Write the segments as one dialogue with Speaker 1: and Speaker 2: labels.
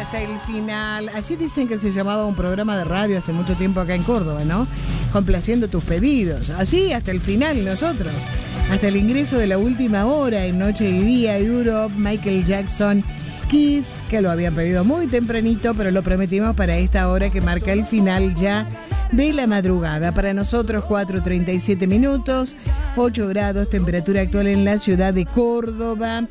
Speaker 1: hasta el final. Así dicen que se llamaba un programa de radio hace mucho tiempo acá en Córdoba, ¿no? Complaciendo tus pedidos. Así hasta el final nosotros. Hasta el ingreso de la última hora en Noche y Día, Europe, Michael Jackson, Kiss, que lo habían pedido muy tempranito, pero lo prometimos para esta hora que marca el final ya de la madrugada. Para nosotros 4:37 minutos, 8 grados, temperatura actual en la ciudad de Córdoba.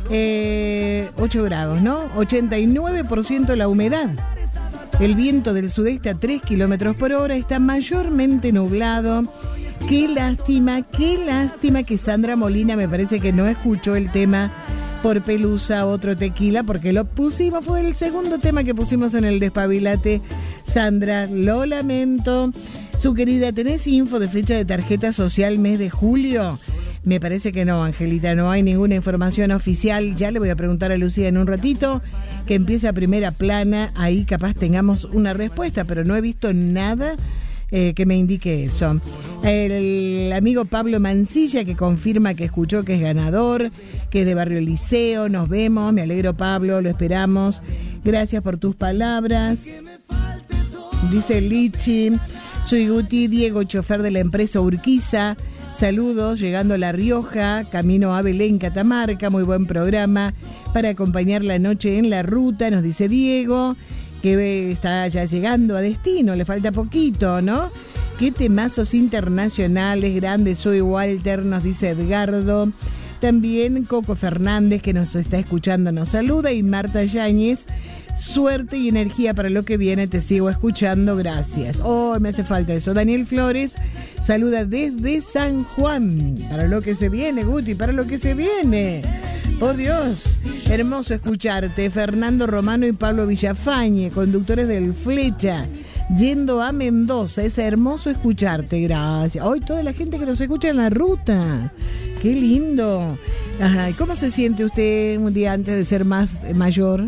Speaker 1: 8 grados, ¿no? 89% la humedad. El viento del sudeste a 3 kilómetros por hora, está mayormente nublado. Qué lástima que Sandra Molina me parece que no escuchó el tema Por Pelusa, otro tequila, porque lo pusimos, fue el segundo tema que pusimos en el Despabilate. Sandra, lo lamento. Su querida, ¿tenés info de fecha de tarjeta social mes de julio? Me parece que no, Angelita, no hay ninguna información oficial. Ya le voy a preguntar a Lucía en un ratito, que empiece a primera plana, ahí capaz tengamos una respuesta, pero no he visto nada que me indique eso. El amigo Pablo Mancilla, que confirma que escuchó que es ganador, que es de Barrio Liceo. Nos vemos, me alegro, Pablo, lo esperamos. Gracias por tus palabras. Dice Lichi, soy Guti Diego, chofer de la empresa Urquiza. Saludos, llegando a La Rioja, camino a Belén, Catamarca. Muy buen programa para acompañar la noche en la ruta, nos dice Diego, que está ya llegando a destino, le falta poquito, ¿no? Qué temazos internacionales, grandes, soy Walter, nos dice Edgardo. También Coco Fernández, que nos está escuchando, nos saluda. Y Marta Yáñez, suerte y energía para lo que viene, te sigo escuchando, gracias. Oh, me hace falta eso. Daniel Flores saluda desde San Juan. Para lo que se viene, Guti, para lo que se viene. Oh Dios, hermoso escucharte. Fernando Romano y Pablo Villafañe, conductores del Flecha, yendo a Mendoza. Es hermoso escucharte, gracias. Hoy toda la gente que nos escucha en la ruta. Qué lindo. Ajá, ¿cómo se siente usted un día antes de ser más mayor?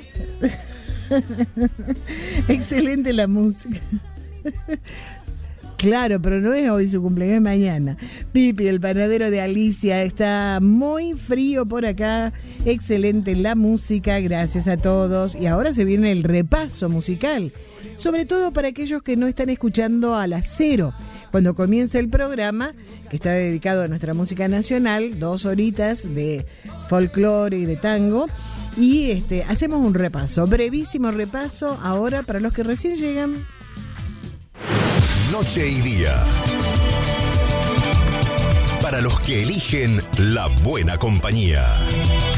Speaker 1: Excelente la música. Claro, pero no es hoy su cumpleaños, es mañana. Pipi, el panadero de Alicia, está muy frío por acá. Excelente la música, gracias a todos. Y ahora se viene el repaso musical, sobre todo para aquellos que no están escuchando a las 0, cuando comienza el programa, que está dedicado a nuestra música nacional, 2 horitas de folclore y de tango. Y hacemos un repaso, brevísimo repaso, ahora para los que recién llegan.
Speaker 2: Noche y Día. Para los que eligen la buena compañía.